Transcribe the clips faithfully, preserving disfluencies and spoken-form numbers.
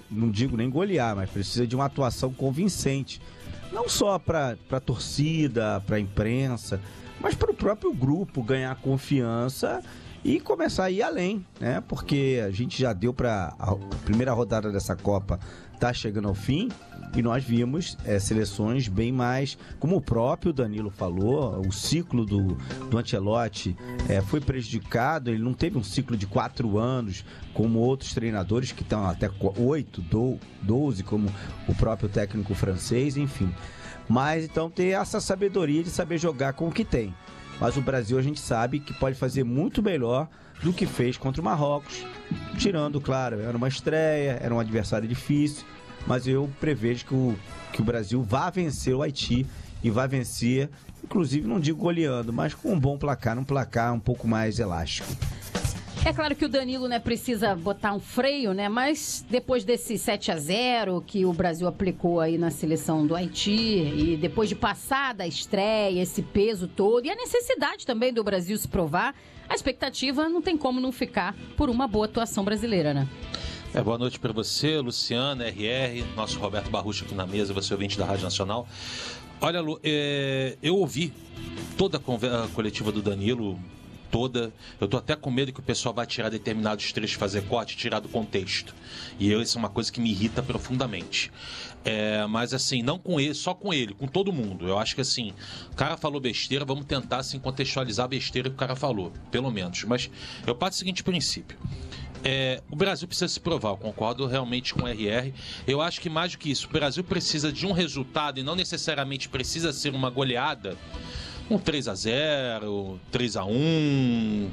não digo nem golear, mas precisa de uma atuação convincente. Não só para a torcida, para a imprensa, mas para o próprio grupo ganhar confiança e começar a ir além, né? Porque a gente já deu para a primeira rodada dessa Copa, tá chegando ao fim, e nós vimos é, seleções bem mais, como o próprio Danilo falou, o ciclo do, do Ancelotti é, foi prejudicado, ele não teve um ciclo de quatro anos, como outros treinadores que estão até oito, doze, como o próprio técnico francês, enfim. Mas então ter essa sabedoria de saber jogar com o que tem. Mas o Brasil a gente sabe que pode fazer muito melhor do que fez contra o Marrocos, tirando, claro, era uma estreia, era um adversário difícil, mas eu prevejo que o, que o Brasil vá vencer o Haiti e vai vencer, inclusive não digo goleando, mas com um bom placar, um placar um pouco mais elástico. É claro que o Danilo, né, precisa botar um freio, né, mas depois desse sete a zero que o Brasil aplicou aí na seleção do Haiti e depois de passar da estreia, esse peso todo e a necessidade também do Brasil se provar, a expectativa não tem como não ficar por uma boa atuação brasileira, né? É, boa noite para você, Luciana, R R, nosso Roberto Barrucho aqui na mesa, você ouvinte da Rádio Nacional. Olha, Lu, é, eu ouvi toda a, conversa, a coletiva do Danilo, toda, eu tô até com medo que o pessoal vai tirar determinados trechos, fazer corte, tirar do contexto. E eu, isso é uma coisa que me irrita profundamente. É, mas assim, não com ele, só com ele, com todo mundo. Eu acho que assim, o cara falou besteira, vamos tentar assim, contextualizar a besteira que o cara falou, pelo menos. Mas eu parto do seguinte princípio. É, o Brasil precisa se provar, eu concordo realmente com o R R. Eu acho que mais do que isso, o Brasil precisa de um resultado e não necessariamente precisa ser uma goleada. Um três a zero, três a um,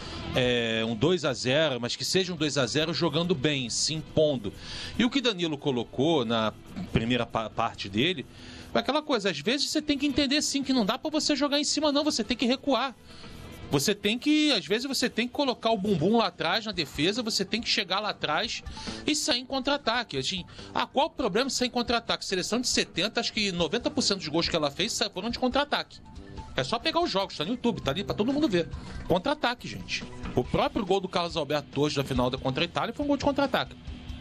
é, um dois a zero, mas que seja um dois a zero jogando bem, se impondo. E o que Danilo colocou na primeira pa- parte dele, é aquela coisa, às vezes você tem que entender sim que não dá pra você jogar em cima não, você tem que recuar. Você tem que, às vezes você tem que colocar o bumbum lá atrás na defesa, você tem que chegar lá atrás e sair em contra-ataque. Assim, ah, qual o problema de sair em contra-ataque? Seleção de setenta, acho que noventa por cento dos gols que ela fez foram de contra-ataque. É só pegar os jogos, tá no YouTube, tá ali pra todo mundo ver. Contra-ataque, gente. O próprio gol do Carlos Alberto hoje da final da contra a Itália foi um gol de contra-ataque.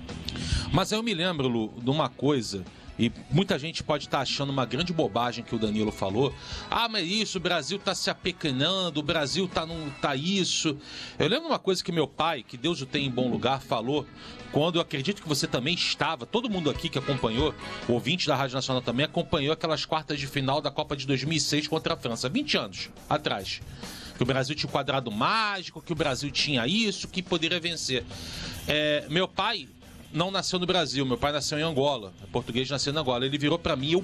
Mas eu me lembro, Lu, de uma coisa, e muita gente pode estar achando uma grande bobagem que o Danilo falou. Ah, mas isso, o Brasil tá se apequenando, o Brasil tá, num, tá isso. Eu lembro uma coisa que meu pai, que Deus o tenha em bom lugar, falou, quando eu acredito que você também estava, todo mundo aqui que acompanhou, o ouvinte da Rádio Nacional também, acompanhou aquelas quartas de final da Copa de dois mil e seis contra a França, vinte anos atrás. Que o Brasil tinha o quadrado mágico, que o Brasil tinha isso, que poderia vencer. É, meu pai não nasceu no Brasil, meu pai nasceu em Angola, é português, nasceu em Angola. Ele virou pra mim, eu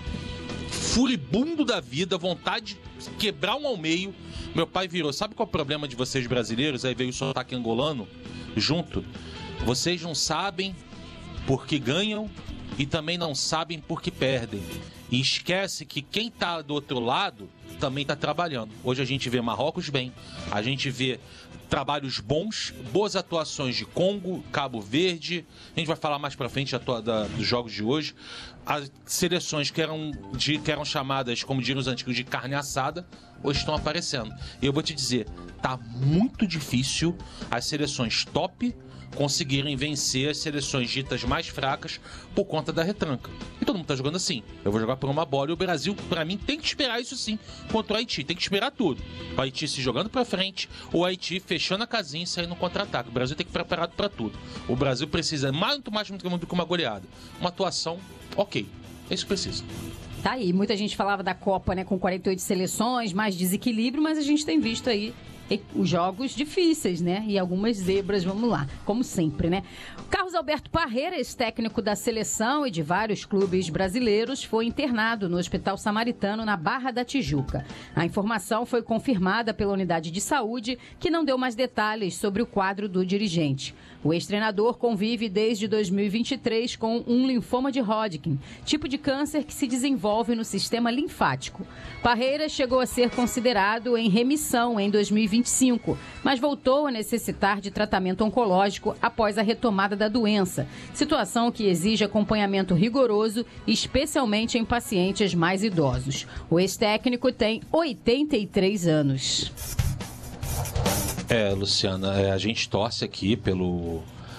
furibundo da vida, vontade de quebrar um ao meio. Meu pai virou, sabe qual é o problema de vocês brasileiros? Aí veio o sotaque angolano junto. Vocês não sabem por que ganham e também não sabem por que perdem. E esquece que quem tá do outro lado também tá trabalhando. Hoje a gente vê Marrocos bem, a gente vê trabalhos bons, boas atuações de Congo, Cabo Verde, a gente vai falar mais pra frente da, da, dos jogos de hoje. As seleções que eram, de, que eram chamadas, como diriam os antigos, de carne assada, hoje estão aparecendo. E eu vou te dizer, tá muito difícil as seleções top conseguirem vencer as seleções ditas mais fracas por conta da retranca. E todo mundo tá jogando assim. Eu vou jogar por uma bola e o Brasil, pra mim, tem que esperar isso sim contra o Haiti. Tem que esperar tudo. O Haiti se jogando pra frente, o Haiti fechando a casinha e saindo no contra-ataque. O Brasil tem que estar preparado pra tudo. O Brasil precisa, muito mais do que uma goleada, uma atuação ok. É isso que precisa. Tá aí, muita gente falava da Copa, né, com quarenta e oito seleções, mais desequilíbrio, mas a gente tem visto aí os jogos difíceis, né? E algumas zebras, vamos lá, como sempre, né? Carlos Alberto Parreira, ex-técnico da seleção e de vários clubes brasileiros, foi internado no Hospital Samaritano, na Barra da Tijuca. A informação foi confirmada pela unidade de saúde, que não deu mais detalhes sobre o quadro do dirigente. O ex-treinador convive desde dois mil e vinte e três com um linfoma de Hodgkin, tipo de câncer que se desenvolve no sistema linfático. Parreira chegou a ser considerado em remissão em dois mil e vinte e cinco, mas voltou a necessitar de tratamento oncológico após a retomada da doença, situação que exige acompanhamento rigoroso, especialmente em pacientes mais idosos. O ex-técnico tem oitenta e três anos. É, Luciana, é, a gente torce aqui pelo,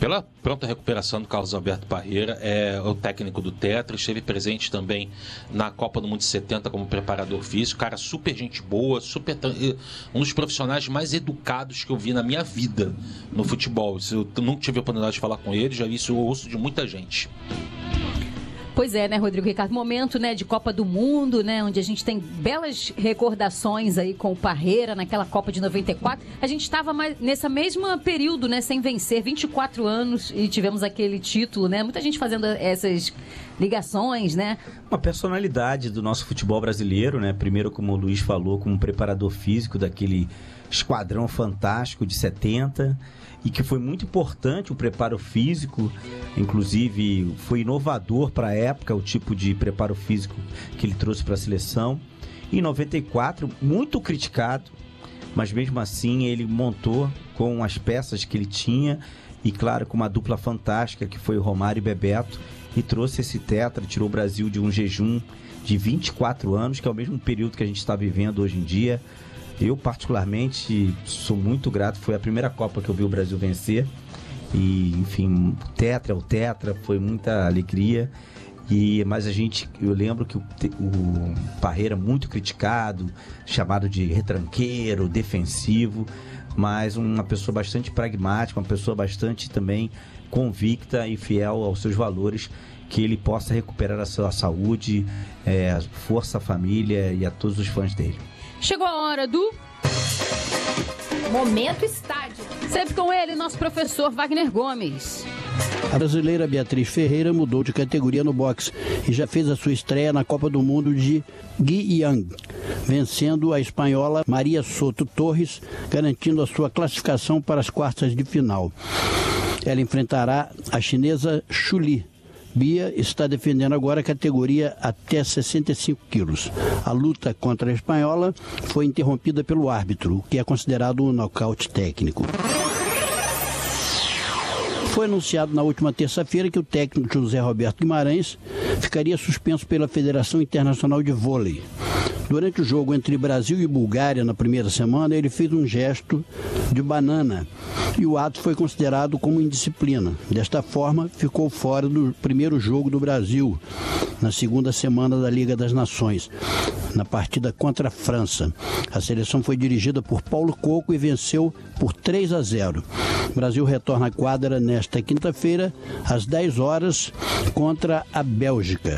Pela pronta recuperação do Carlos Alberto Parreira, é o técnico do Tetra, esteve presente também na Copa do Mundo de setenta como preparador físico, cara super gente boa, super um dos profissionais mais educados que eu vi na minha vida no futebol. Eu nunca tive a oportunidade de falar com ele, já vi isso, eu ouço de muita gente. Pois é, né, Rodrigo Ricardo? Momento, né, de Copa do Mundo, né, onde a gente tem belas recordações aí com o Parreira naquela Copa de noventa e quatro. A gente estava nesse mesmo período, né, sem vencer, vinte e quatro anos, e tivemos aquele título, né? Muita gente fazendo essas ligações, né? Uma personalidade do nosso futebol brasileiro, né? Primeiro, como o Luiz falou, como preparador físico daquele esquadrão fantástico de setenta, e que foi muito importante o preparo físico, inclusive foi inovador para a época o tipo de preparo físico que ele trouxe para a seleção. Em noventa e quatro, muito criticado, mas mesmo assim ele montou com as peças que ele tinha e, claro, com uma dupla fantástica que foi o Romário e Bebeto, e trouxe esse tetra, tirou o Brasil de um jejum de vinte e quatro anos, que é o mesmo período que a gente está vivendo hoje em dia. Eu, particularmente, sou muito grato. Foi a primeira Copa que eu vi o Brasil vencer. E, enfim, o tetra é o tetra, foi muita alegria. E, mas a gente, eu lembro que o, o Parreira muito criticado, chamado de retranqueiro, defensivo, mas uma pessoa bastante pragmática, uma pessoa bastante também convicta e fiel aos seus valores, que ele possa recuperar a sua saúde, é, força à família e a todos os fãs dele. Chegou a hora do Momento Estádio. Sempre com ele, nosso professor Wagner Gomes. A brasileira Beatriz Ferreira mudou de categoria no boxe e já fez a sua estreia na Copa do Mundo de Guiyang, vencendo a espanhola Maria Soto Torres, garantindo a sua classificação para as quartas de final. Ela enfrentará a chinesa Xu Li. Bia está defendendo agora a categoria até sessenta e cinco quilos. A luta contra a espanhola foi interrompida pelo árbitro, o que é considerado um nocaute técnico. Foi anunciado na última terça-feira que o técnico José Roberto Guimarães ficaria suspenso pela Federação Internacional de Vôlei. Durante o jogo entre Brasil e Bulgária, na primeira semana, ele fez um gesto de banana e o ato foi considerado como indisciplina. Desta forma, ficou fora do primeiro jogo do Brasil, na segunda semana da Liga das Nações, na partida contra a França. A seleção foi dirigida por Paulo Coco e venceu por três a zero. O Brasil retorna à quadra nesta quinta-feira, às dez horas, contra a Bélgica.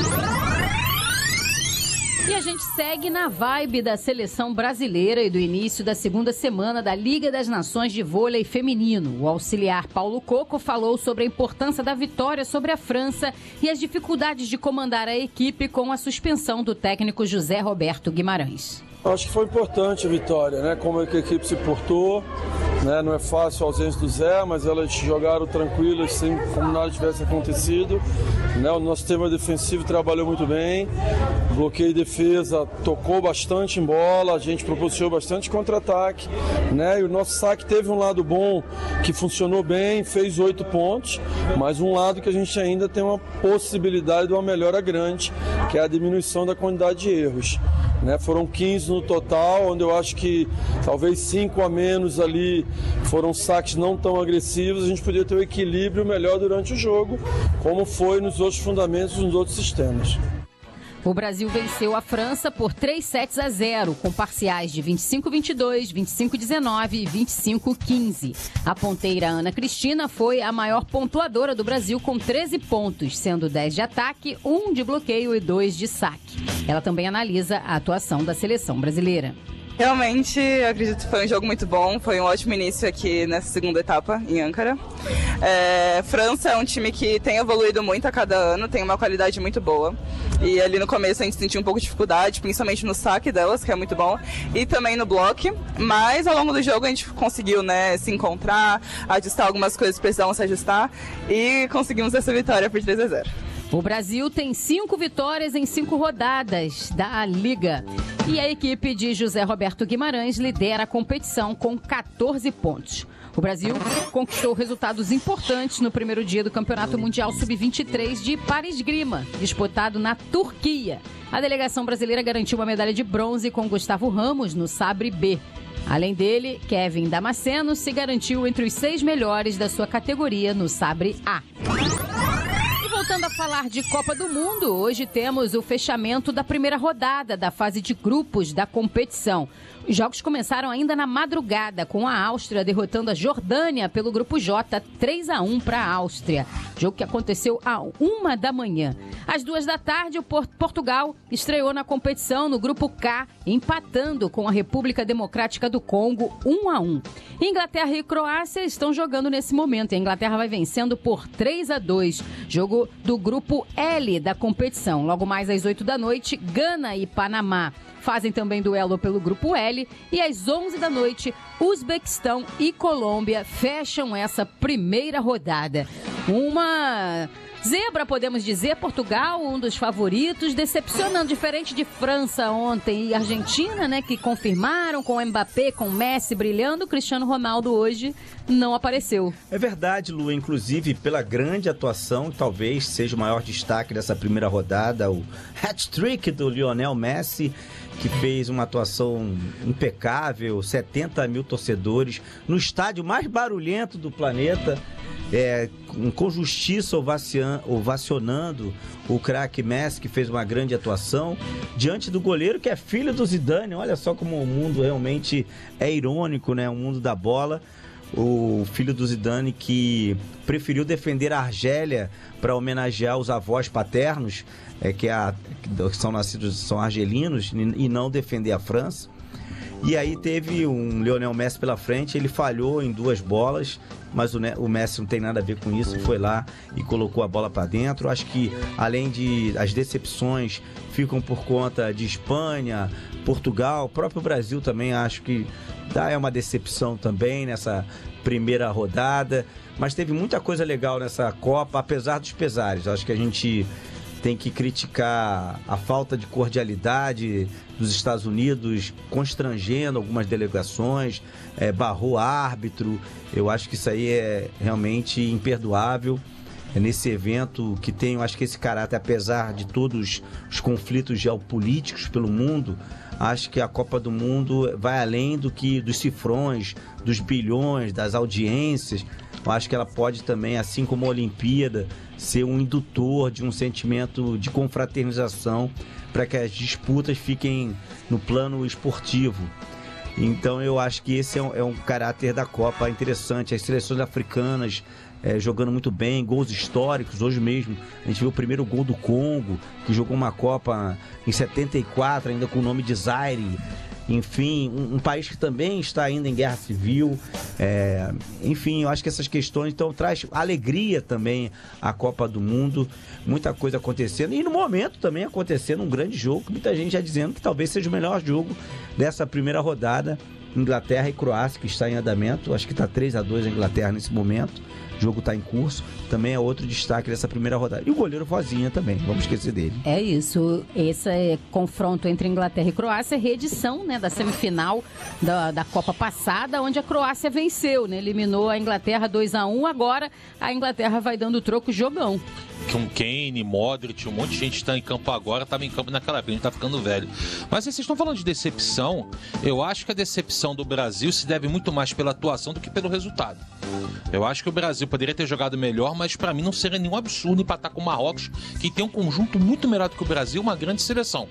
E a gente segue na vibe da seleção brasileira e do início da segunda semana da Liga das Nações de Vôlei Feminino. O auxiliar Paulo Coco falou sobre a importância da vitória sobre a França e as dificuldades de comandar a equipe com a suspensão do técnico José Roberto Guimarães. Acho que foi importante a vitória, né? Como é que a equipe se portou, né? Não é fácil a ausência do Zé, mas elas jogaram tranquilas, sem como nada tivesse acontecido, né? O nosso sistema defensivo trabalhou muito bem, bloqueio e defesa tocou bastante em bola, a gente proporcionou bastante contra-ataque, né? E o nosso saque teve um lado bom que funcionou bem, fez oito pontos, mas um lado que a gente ainda tem uma possibilidade de uma melhora grande, que é a diminuição da quantidade de erros. Né, foram quinze no total, onde eu acho que talvez cinco a menos ali foram saques não tão agressivos. A gente podia ter um equilíbrio melhor durante o jogo, como foi nos outros fundamentos, nos outros sistemas. O Brasil venceu a França por três sets a zero, com parciais de vinte e cinco a vinte e dois, vinte e cinco a dezenove e vinte e cinco a quinze. A ponteira Ana Cristina foi a maior pontuadora do Brasil com treze pontos, sendo dez de ataque, um de bloqueio e dois de saque. Ela também analisa a atuação da seleção brasileira. Realmente, eu acredito que foi um jogo muito bom, foi um ótimo início aqui nessa segunda etapa em Ankara. É, França é um time que tem evoluído muito a cada ano, tem uma qualidade muito boa. E ali no começo a gente sentiu um pouco de dificuldade, principalmente no saque delas, que é muito bom, e também no bloco. Mas ao longo do jogo a gente conseguiu, né, se encontrar, ajustar algumas coisas que precisavam se ajustar e conseguimos essa vitória por três a zero. O Brasil tem cinco vitórias em cinco rodadas da Liga. E a equipe de José Roberto Guimarães lidera a competição com catorze pontos. O Brasil conquistou resultados importantes no primeiro dia do Campeonato Mundial sub vinte e três de Paris-Grima, disputado na Turquia. A delegação brasileira garantiu uma medalha de bronze com Gustavo Ramos no sabre B. Além dele, Kevin Damasceno se garantiu entre os seis melhores da sua categoria no sabre A. Voltando a falar de Copa do Mundo, hoje temos o fechamento da primeira rodada da fase de grupos da competição. Os jogos começaram ainda na madrugada, com a Áustria derrotando a Jordânia pelo grupo J, três a um para a Áustria. Jogo que aconteceu à uma da manhã. Às duas da tarde, o Portugal estreou na competição no grupo K, empatando com a República Democrática do Congo, um a um. Inglaterra e Croácia estão jogando nesse momento. A Inglaterra vai vencendo por três a dois. Jogo do grupo L da competição. Logo mais às oito da noite, Gana e Panamá fazem também duelo pelo grupo L. E às onze da noite, Uzbequistão e Colômbia fecham essa primeira rodada. Uma zebra, podemos dizer. Portugal, um dos favoritos, decepcionando, diferente de França ontem e Argentina, né, que confirmaram com o Mbappé, com o Messi brilhando. O Cristiano Ronaldo hoje não apareceu. É verdade, Lu, inclusive pela grande atuação, talvez seja o maior destaque dessa primeira rodada, o hat-trick do Lionel Messi, que fez uma atuação impecável, setenta mil torcedores, no estádio mais barulhento do planeta, é, com justiça ovacionando o craque Messi, que fez uma grande atuação, diante do goleiro que é filho do Zidane. Olha só como o mundo realmente é irônico, né? O mundo da bola. O filho do Zidane que preferiu defender a Argélia para homenagear os avós paternos, é, que, é a, que são nascidos, são argelinos, e não defender a França. E aí teve um Lionel Messi pela frente, ele falhou em duas bolas, mas o, o Messi não tem nada a ver com isso, foi lá e colocou a bola para dentro. Acho que além de as decepções ficam por conta de Espanha, Portugal, o próprio Brasil também acho que dá, é uma decepção também nessa primeira rodada, mas teve muita coisa legal nessa Copa, apesar dos pesares. Acho que a gente tem que criticar a falta de cordialidade dos Estados Unidos, constrangendo algumas delegações, é, barrou árbitro. Eu acho que isso aí é realmente imperdoável. É nesse evento que tem, eu acho que esse caráter, apesar de todos os conflitos geopolíticos pelo mundo, acho que a Copa do Mundo vai além do que dos cifrões, dos bilhões, das audiências. Eu acho que ela pode também, assim como a Olimpíada, ser um indutor de um sentimento de confraternização para que as disputas fiquem no plano esportivo. Então eu acho que esse é um, é um caráter da Copa interessante. As seleções africanas é, jogando muito bem, gols históricos. Hoje mesmo a gente viu o primeiro gol do Congo, que jogou uma Copa em setenta e quatro, ainda com o nome de Zaire. Enfim, um, um país que também está ainda em guerra civil. É, enfim, eu acho que essas questões então traz alegria também à Copa do Mundo. Muita coisa acontecendo. E no momento também acontecendo um grande jogo, que muita gente já dizendo que talvez seja o melhor jogo dessa primeira rodada. Inglaterra e Croácia, que está em andamento. Acho que está três a dois a Inglaterra nesse momento. O jogo está em curso. Também é outro destaque dessa primeira rodada. E o goleiro Vozinha também, vamos esquecer dele. É isso. Esse é, confronto entre Inglaterra e Croácia é reedição, né, da semifinal da, da Copa passada, onde a Croácia venceu, né? Eliminou a Inglaterra dois a um. Agora a Inglaterra vai dando troco, jogão. Com Kane, Modric, um monte de gente está em campo agora, estava em campo naquela época, a gente está ficando velho. Mas vocês estão falando de decepção, eu acho que a decepção do Brasil se deve muito mais pela atuação do que pelo resultado. Eu acho que o Brasil poderia ter jogado melhor, mas para mim não seria nenhum absurdo empatar com o Marrocos, que tem um conjunto muito melhor do que o Brasil, uma grande seleção.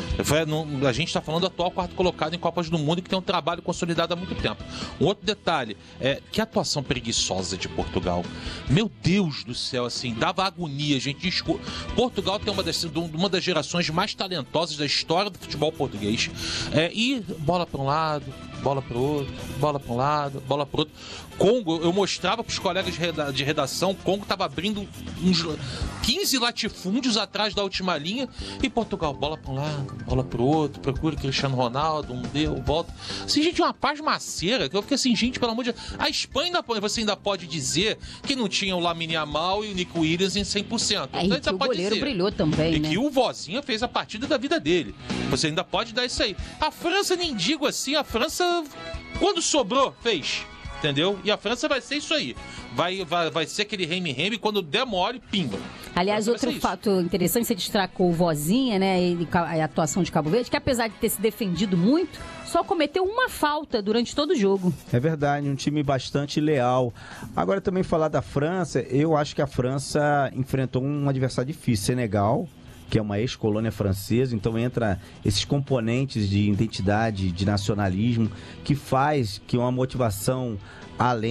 A gente está falando do atual quarto colocado em Copas do Mundo, que tem um trabalho consolidado há muito tempo. Um outro detalhe, é que atuação preguiçosa de Portugal. Meu Deus do céu, assim, dava agonia, gente. Desculpa. Portugal tem uma das, uma das gerações mais talentosas da história do futebol português. É, e bola para um lado, bola para o outro, bola para um lado, bola para o outro. Congo, eu mostrava para os colegas de redação, Congo estava abrindo uns quinze latifúndios atrás da última linha, e Portugal, bola para um lado, bola para o outro, procura Cristiano Ronaldo, um deu, volta. Assim, gente, uma pasmaceira, que eu fiquei assim, gente, pelo amor de Deus. A Espanha, você ainda pode dizer que não tinha o Lamine Yamal e o Nico Williams em cem por cento. É, então, e que o goleiro dizer. brilhou também, e né? que o Vozinha fez a partida da vida dele. Você ainda pode dar isso aí. A França, nem digo assim, a França, quando sobrou, fez. entendeu? E a França vai ser isso aí. Vai, vai, vai ser aquele reme-reme, quando der mole, pimba. Aliás, outro fato interessante, você destacou o Vozinha, né, e a atuação de Cabo Verde, que apesar de ter se defendido muito, só cometeu uma falta durante todo o jogo. É verdade, um time bastante leal. Agora também falar da França, eu acho que a França enfrentou um adversário difícil, Senegal, que é uma ex-colônia francesa, então entra esses componentes de identidade, de nacionalismo, que faz que uma motivação além